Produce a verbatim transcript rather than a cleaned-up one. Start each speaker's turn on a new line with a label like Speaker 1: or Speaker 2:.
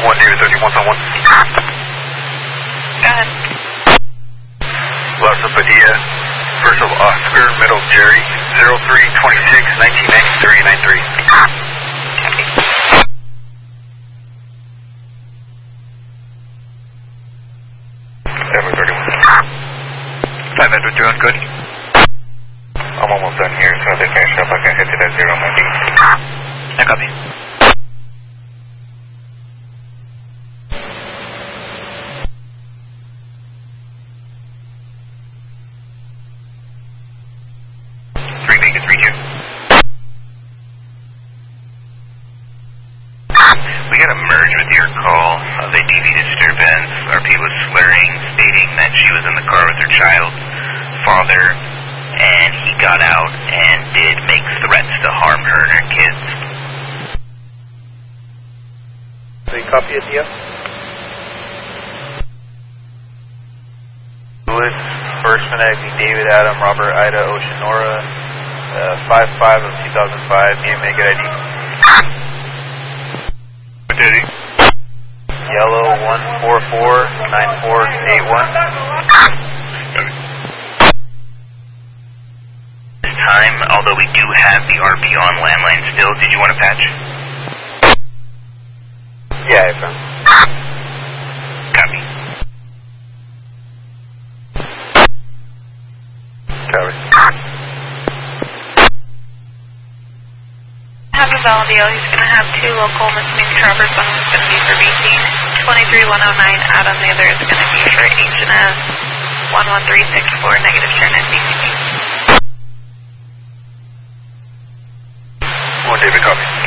Speaker 1: one David thirty-one on one.
Speaker 2: Go ahead.
Speaker 1: Plaza Padilla, first of Oscar, middle Jerry, zero three twenty-six nineteen ninety-three ninety-three. David thirty-one.
Speaker 3: five Edward, doing good.
Speaker 1: I'm almost done here, so if they finish up, I can hit it at zero ninety.
Speaker 3: I copy.
Speaker 1: Three Vegas, three here.
Speaker 3: We got a merge with your call of a D V disturbance. R P was slurring, stating that she was in the car with her child's father, and he got out and did make threats to harm her and her kids.
Speaker 4: So you copy it, Dia?
Speaker 5: Lewis, first Phonetic, David, Adam, Robert, Ida, Ocean, Nora, uh, five five of two thousand five, name, make it I D.
Speaker 1: What did he?
Speaker 5: Yellow, one four four nine four eight one.
Speaker 3: This time, although we do have the R P on landline still, did you want to patch?
Speaker 5: Yeah, I found.
Speaker 3: Copy.
Speaker 5: Covered.
Speaker 2: Have a Valdio. He's going to have two local misdemeanor Traverse. One is going to be for B C twenty-three one oh nine. Adam, the other is going to be for H and S one one three six four, negative turn at D C P.
Speaker 1: One David, copy.